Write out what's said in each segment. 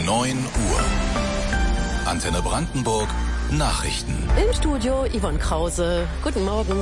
9 Uhr. Antenne Brandenburg, Nachrichten. Im Studio Yvonne Krause. Guten Morgen.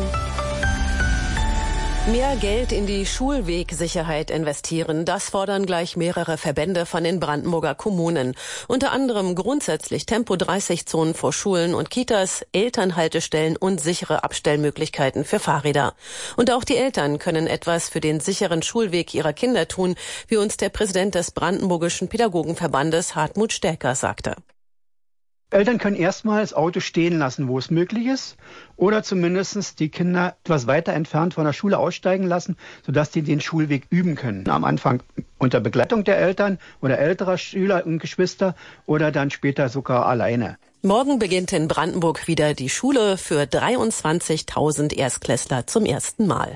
Mehr Geld in die Schulwegsicherheit investieren, das fordern gleich mehrere Verbände von den Brandenburger Kommunen. Unter anderem grundsätzlich Tempo-30-Zonen vor Schulen und Kitas, Elternhaltestellen und sichere Abstellmöglichkeiten für Fahrräder. Und auch die Eltern können etwas für den sicheren Schulweg ihrer Kinder tun, wie uns der Präsident des Brandenburgischen Pädagogenverbandes Hartmut Stärker sagte. Eltern können erstmal das Auto stehen lassen, wo es möglich ist, oder zumindest die Kinder etwas weiter entfernt von der Schule aussteigen lassen, sodass die den Schulweg üben können. Am Anfang unter Begleitung der Eltern oder älterer Schüler und Geschwister oder dann später sogar alleine. Morgen beginnt in Brandenburg wieder die Schule für 23.000 Erstklässler zum ersten Mal.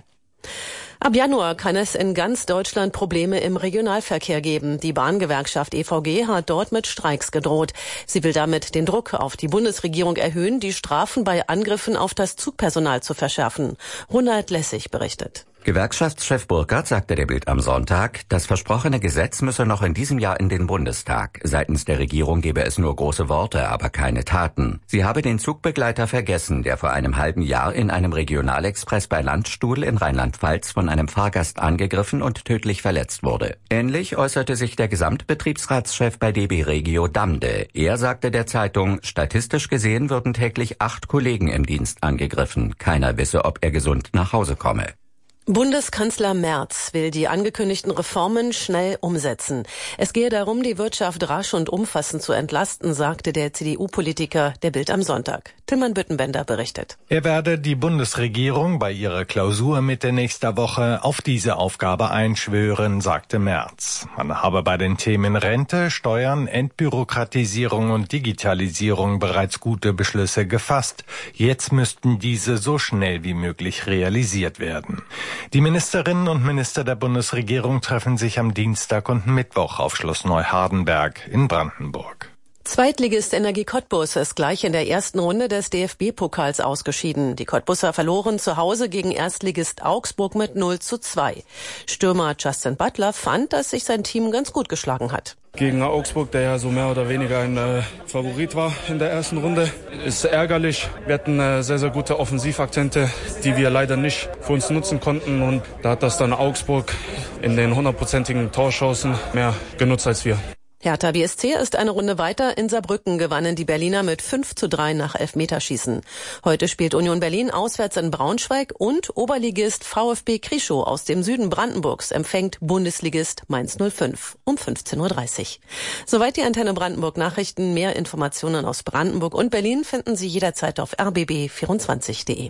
Ab Januar kann es in ganz Deutschland Probleme im Regionalverkehr geben. Die Bahngewerkschaft EVG hat dort mit Streiks gedroht. Sie will damit den Druck auf die Bundesregierung erhöhen, die Strafen bei Angriffen auf das Zugpersonal zu verschärfen. Ronald Lessig berichtet. Gewerkschaftschef Burkhardt sagte der Bild am Sonntag, das versprochene Gesetz müsse noch in diesem Jahr in den Bundestag. Seitens der Regierung gebe es nur große Worte, aber keine Taten. Sie habe den Zugbegleiter vergessen, der vor einem halben Jahr in einem Regionalexpress bei Landstuhl in Rheinland-Pfalz von einem Fahrgast angegriffen und tödlich verletzt wurde. Ähnlich äußerte sich der Gesamtbetriebsratschef bei DB Regio Damde. Er sagte der Zeitung, statistisch gesehen würden täglich 8 Kollegen im Dienst angegriffen. Keiner wisse, ob er gesund nach Hause komme. Bundeskanzler Merz will die angekündigten Reformen schnell umsetzen. Es gehe darum, die Wirtschaft rasch und umfassend zu entlasten, sagte der CDU-Politiker der Bild am Sonntag. Tilman Büttenbender berichtet. Er werde die Bundesregierung bei ihrer Klausur Mitte nächster Woche auf diese Aufgabe einschwören, sagte Merz. Man habe bei den Themen Rente, Steuern, Entbürokratisierung und Digitalisierung bereits gute Beschlüsse gefasst. Jetzt müssten diese so schnell wie möglich realisiert werden. Die Ministerinnen und Minister der Bundesregierung treffen sich am Dienstag und Mittwoch auf Schloss Neuhardenberg in Brandenburg. Zweitligist Energie Cottbus ist gleich in der ersten Runde des DFB-Pokals ausgeschieden. Die Cottbusser verloren zu Hause gegen Erstligist Augsburg mit 0:2. Stürmer Justin Butler fand, dass sich sein Team ganz gut geschlagen hat. Gegen Augsburg, der ja so mehr oder weniger ein Favorit war in der ersten Runde, ist ärgerlich. Wir hatten sehr, sehr gute Offensivakzente, die wir leider nicht für uns nutzen konnten. Und da hat das dann Augsburg in den 100%igen Torchancen mehr genutzt als wir. Hertha BSC ist eine Runde weiter. In Saarbrücken gewannen die Berliner mit 5:3 nach Elfmeterschießen. Heute spielt Union Berlin auswärts in Braunschweig und Oberligist VfB Krischow aus dem Süden Brandenburgs empfängt Bundesligist Mainz 05 um 15:30 Uhr. Soweit die Antenne Brandenburg Nachrichten. Mehr Informationen aus Brandenburg und Berlin finden Sie jederzeit auf rbb24.de.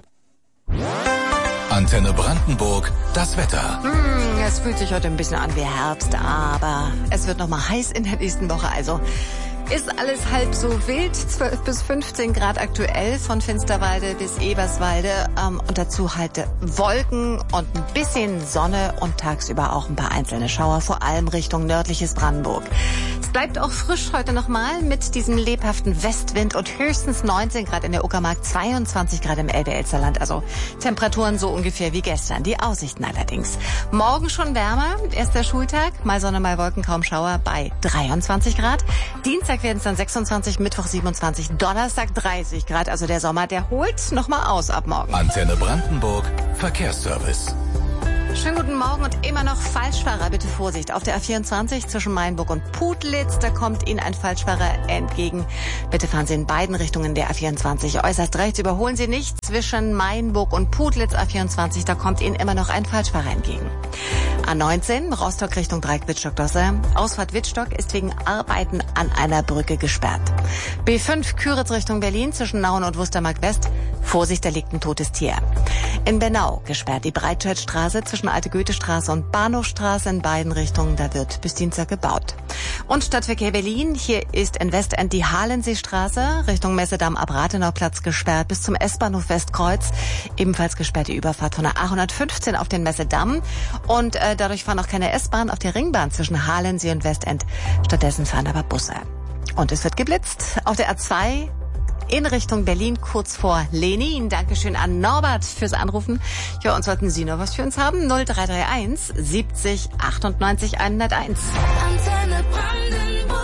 Antenne Brandenburg, das Wetter. Es fühlt sich heute ein bisschen an wie Herbst, aber es wird noch mal heiß in der nächsten Woche. Also ist alles halb so wild. 12 bis 15 Grad aktuell von Finsterwalde bis Eberswalde. Und dazu halt Wolken und ein bisschen Sonne und tagsüber auch ein paar einzelne Schauer, vor allem Richtung nördliches Brandenburg. Es bleibt auch frisch heute nochmal mit diesem lebhaften Westwind und höchstens 19 Grad in der Uckermark, 22 Grad im Elbe-Elsterland. Also Temperaturen so ungefähr wie gestern. Die Aussichten allerdings. Morgen schon wärmer, erster Schultag, mal Sonne, mal Wolken, kaum Schauer bei 23 Grad. Dienstag werden es dann 26, Mittwoch 27, Donnerstag 30 Grad. Also der Sommer, der holt nochmal aus ab morgen. Antenne Brandenburg, Verkehrsservice. Schönen guten Morgen und immer noch Falschfahrer. Bitte Vorsicht. Auf der A24 zwischen Mainburg und Putlitz, da kommt Ihnen ein Falschfahrer entgegen. Bitte fahren Sie in beiden Richtungen der A24. Äußerst rechts überholen Sie nicht. Zwischen Mainburg und Putlitz A24, da kommt Ihnen immer noch ein Falschfahrer entgegen. A19, Rostock Richtung Dreieck Wittstock-Dosse. Ausfahrt Wittstock ist wegen Arbeiten an einer Brücke gesperrt. B5 Küritz Richtung Berlin zwischen Nauen und Wustermark West. Vorsicht, da liegt ein totes Tier. In Bernau gesperrt die Breitscheidstraße zwischen Alte Goethestraße und Bahnhofstraße in beiden Richtungen. Da wird bis Dienstag gebaut. Und Stadtverkehr Berlin. Hier ist in Westend die Halenseestraße Richtung Messedamm ab Rathenauplatz gesperrt bis zum S-Bahnhof Westkreuz. Ebenfalls gesperrt die Überfahrt von der A115 auf den Messedamm. Und dadurch fahren auch keine S-Bahn auf der Ringbahn zwischen Halensee und Westend. Stattdessen fahren aber Busse. Und es wird geblitzt auf der A2 in Richtung Berlin, kurz vor Lenin. Dankeschön an Norbert fürs Anrufen. Ja, und sollten Sie noch was für uns haben? 0331 70 98 101. Gut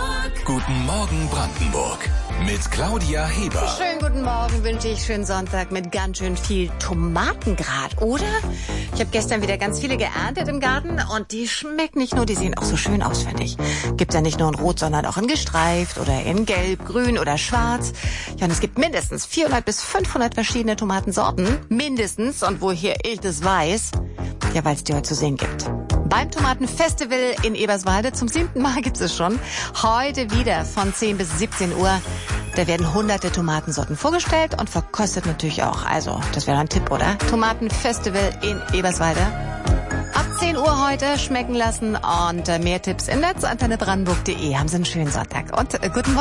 Guten Morgen Brandenburg mit Claudia Heber. Schönen guten Morgen wünsche ich. Schönen Sonntag mit ganz schön viel Tomatengrad, oder? Ich habe gestern wieder ganz viele geerntet im Garten und die schmecken nicht nur, die sehen auch so schön aus, finde ich. Gibt's ja nicht nur in Rot, sondern auch in gestreift oder in Gelb, Grün oder Schwarz. Ja, und es gibt mindestens 400 bis 500 verschiedene Tomatensorten. Mindestens. Und woher ich das weiß? Ja, weil es die heute zu sehen gibt. Beim Tomatenfestival in Eberswalde, zum 7. Mal gibt's es schon. Heute wieder von 10 bis 17 Uhr. Da werden hunderte Tomatensorten vorgestellt und verkostet natürlich auch. Also, das wäre ein Tipp, oder? Tomatenfestival in Eberswalde. Ab 10 Uhr heute schmecken lassen und mehr Tipps im Netz antennebrandenburg.de. Haben Sie einen schönen Sonntag und guten Morgen.